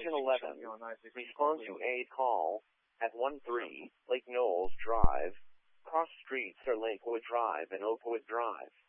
Station 11, respond to a call at 13 Lake Knowles Drive. Cross streets are Lakewood Drive and Oakwood Drive.